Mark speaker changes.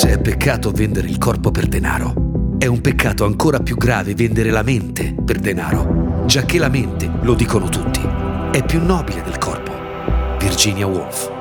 Speaker 1: Se è peccato vendere il corpo per denaro, è un peccato ancora più grave vendere la mente per denaro, giacché la mente, lo dicono tutti, è più nobile del corpo. Virginia Woolf.